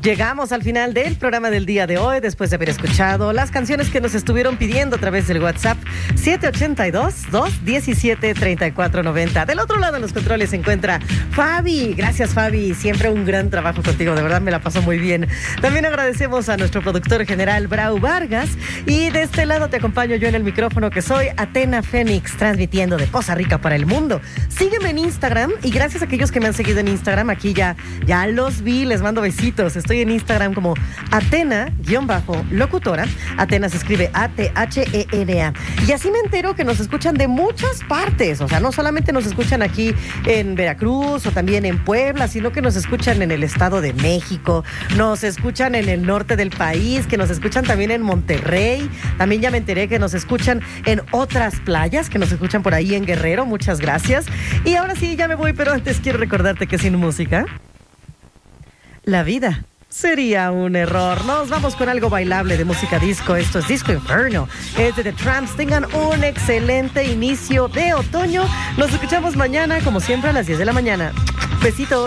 Llegamos al final del programa del día de hoy, después de haber escuchado las canciones que nos estuvieron pidiendo a través del WhatsApp 782-217-3490. Del otro lado en los controles se encuentra Fabi. Gracias, Fabi. Siempre un gran trabajo contigo. De verdad me la pasó muy bien. También agradecemos a nuestro productor general, Brau Vargas. Y de este lado te acompaño yo en el micrófono, que soy Atena Fénix, transmitiendo de Poza Rica para el mundo. Sígueme en Instagram y gracias a aquellos que me han seguido en Instagram, aquí ya los vi, les mando besitos. Estoy en Instagram como Atena-locutora. Atena se escribe A-T-H-E-N-A. Y así me entero que nos escuchan de muchas partes. O sea, no solamente nos escuchan aquí en Veracruz o también en Puebla, sino que nos escuchan en el Estado de México, nos escuchan en el norte del país, que nos escuchan también en Monterrey. También ya me enteré que nos escuchan en otras playas, que nos escuchan por ahí en Guerrero. Muchas gracias. Y ahora sí, ya me voy, pero antes quiero recordarte que sin música, la vida sería un error. Nos vamos con algo bailable de música disco. Esto es Disco Inferno. Es de The Tramps. Tengan un excelente inicio de otoño. Nos escuchamos mañana, como siempre, a las 10 de la mañana. Besitos.